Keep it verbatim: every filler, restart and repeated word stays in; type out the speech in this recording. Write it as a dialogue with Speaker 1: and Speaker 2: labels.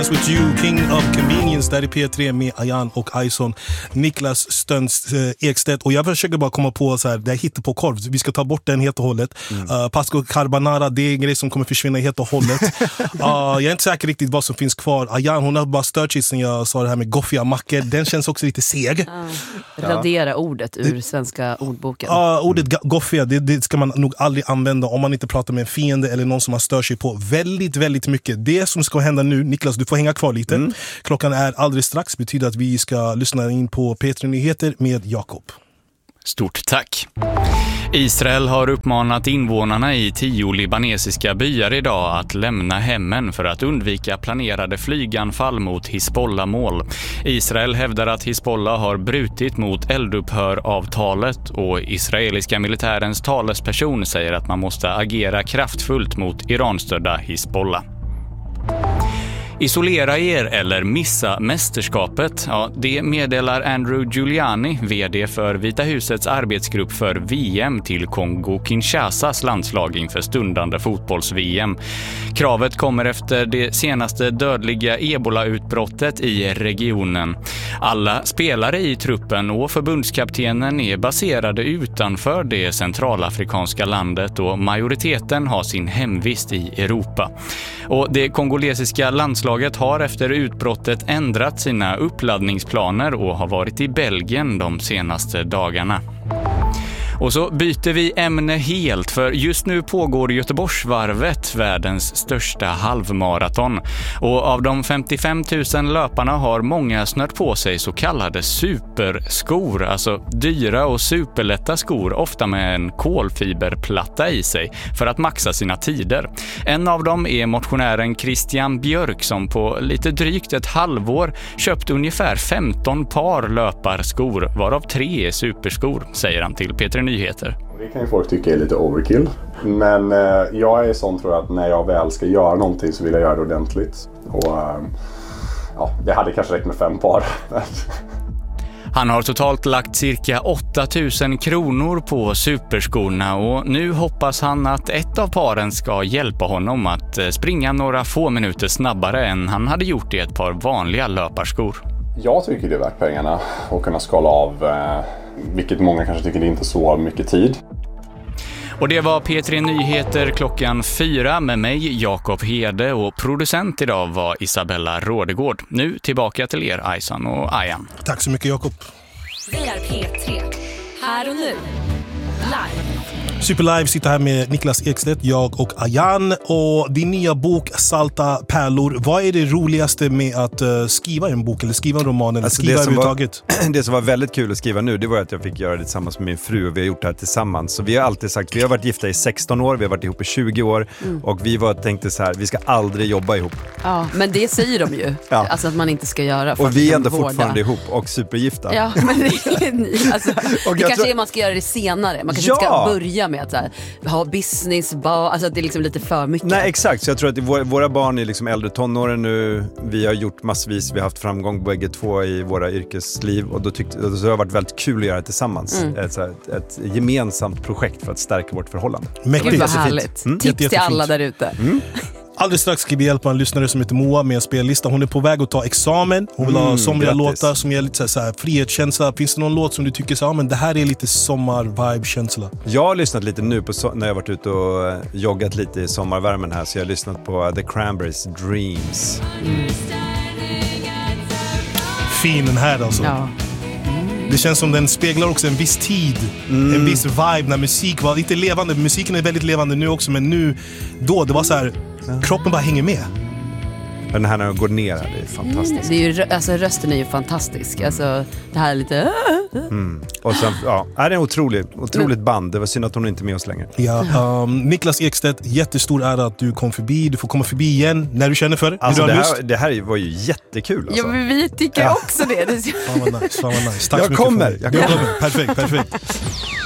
Speaker 1: Dance With You, King of Convenience där i P tre med Ayan och Ison. Niklas Stönst eh, Ekstedt. Och jag försöker bara komma på så här, det här hittar på korv. Vi ska ta bort den helt och hållet. Mm. Uh, Pasco Carbonara, det är en grej som kommer försvinna helt och hållet. uh, jag är inte säker riktigt vad som finns kvar. Ayan, hon har bara stört sig sen jag sa det här med goffiga mackor. Den känns också lite seg.
Speaker 2: Uh, radera ja. ordet ur svenska ordboken.
Speaker 1: Ja, uh, ordet goffia, det, det ska man nog aldrig använda om man inte pratar med en fiende eller någon som man stör sig på väldigt, väldigt mycket. Det som ska hända nu, Niklas, du får hänga kvar lite. Mm. Klockan är alldeles strax, betyder att vi ska lyssna in på P tre Nyheter med Jakob.
Speaker 3: Stort tack. Israel har uppmanat invånarna i tio libanesiska byar idag att lämna hemmen för att undvika planerade flyganfall mot Hizbollah-mål. Israel hävdar att Hizbollah har brutit mot eldupphör-avtalet och israeliska militärens talesperson säger att man måste agera kraftfullt mot Iranstödda Hizbollah. Isolera er eller missa mästerskapet. Ja, det meddelar Andrew Giuliani, vd för Vita husets arbetsgrupp för V M till Kongo-Kinshasas landslag inför stundande fotbolls-V M. Kravet kommer efter det senaste dödliga ebola-utbrottet i regionen. Alla spelare i truppen och förbundskaptenen är baserade utanför det centralafrikanska landet och majoriteten har sin hemvist i Europa. Och det kongolesiska landslaget har efter utbrottet ändrat sina uppladdningsplaner och har varit i Belgien de senaste dagarna. Och så byter vi ämne helt, för just nu pågår Göteborgsvarvet, världens största halvmaraton. Och av de femtiofem tusen löparna har många snört på sig så kallade superskor, alltså dyra och superlätta skor, ofta med en kolfiberplatta i sig, för att maxa sina tider. En av dem är motionären Christian Björk som på lite drygt ett halvår köpt ungefär femton par löparskor, varav tre är superskor, säger han till P tre Nyheter.
Speaker 4: Det kan ju folk tycka är lite overkill. Men eh, jag är sån, tror jag, att när jag väl ska göra någonting så vill jag göra det ordentligt. Och eh, ja, det hade kanske räckt med fem par.
Speaker 3: Han har totalt lagt cirka åtta tusen kronor på superskorna och nu hoppas han att ett av paren ska hjälpa honom att springa några få minuter snabbare än han hade gjort i ett par vanliga löparskor.
Speaker 4: Jag tycker det är värt pengarna att kunna skala av, eh, vilket många kanske tycker det är inte så mycket tid.
Speaker 3: Och det var P tre Nyheter klockan fyra med mig, Jakob Hede, och producent idag var Isabella Rådegård. Nu tillbaka till er, Ison och Ayan.
Speaker 1: Tack så mycket, Jakob.
Speaker 5: Vi är P tre. Här och nu. Live.
Speaker 1: Superlive sitter här med Niklas Ekstedt, jag och Ayan. Och din nya bok Salta pärlor. Vad är det roligaste med att uh, skriva en bok eller skriva en roman eller
Speaker 6: alltså
Speaker 1: skriva
Speaker 6: det
Speaker 1: överhuvudtaget?
Speaker 6: Var, det som var väldigt kul att skriva nu, det var att jag fick göra det tillsammans med min fru och vi har gjort det här tillsammans. Så vi har alltid sagt, vi har varit gifta i sexton år, vi har varit ihop i tjugo år mm. och vi var tänkte så här, vi ska aldrig jobba ihop.
Speaker 2: Ja, men det säger de ju. Ja. Alltså att man inte ska göra.
Speaker 6: Och vi är ändå vårda. Fortfarande ihop och supergifta.
Speaker 2: Ja, men det, alltså, det kanske tror... är man ska göra det senare. Man kanske ja. ska börja med att så här, ha business, ba, alltså att det är liksom lite för mycket.
Speaker 6: Nej, exakt. Så jag tror att våra, våra barn är liksom äldre tonåren nu. Vi har gjort massvis, vi har haft framgång bägge två i våra yrkesliv och då tyckte då det har varit väldigt kul att göra det tillsammans. Mm. Ett, ett, ett gemensamt projekt för att stärka vårt förhållande.
Speaker 2: Gud vad härligt. Mm. Tips till alla där ute. Mm.
Speaker 1: Alldeles strax ska vi hjälpa en lyssnare som heter Moa med en spellista. Hon är på väg att ta examen. Hon vill mm, ha somriga låtar som ger lite så här, så här frihetskänsla. Finns det någon låt som du tycker så, ja, men det här är lite sommar-vibe-känsla? Jag har lyssnat lite nu på so- när jag varit ute och joggat lite i sommarvärmen här. Så jag har lyssnat på The Cranberries Dreams. Mm. Fin den här alltså. Ja. Det känns som den speglar också en viss tid, mm. en viss vibe när musik var lite levande. Musiken är väldigt levande nu också, men nu, då, det var så här, kroppen bara hänger med. Den här när den går ner, det är fantastiskt.
Speaker 2: Det är ju, alltså, rösten är ju fantastisk. Alltså, det här är lite...
Speaker 6: Mm. Och sen, ja, det är en otrolig, otroligt band. Det var synd att hon inte är med oss längre.
Speaker 1: Ja, um, Niklas Ekstedt, jättestor ära att du kom förbi. Du får komma förbi igen när du känner för det.
Speaker 6: Alltså, det, här, det här var ju jättekul. Alltså.
Speaker 2: Ja, men vi tycker ja. också det.
Speaker 1: Fan vad nice, fan vad nice. Tack
Speaker 6: jag
Speaker 1: så mycket
Speaker 6: kommer,
Speaker 1: för
Speaker 6: jag kommer.
Speaker 1: Jag kommer. Perfekt, perfekt.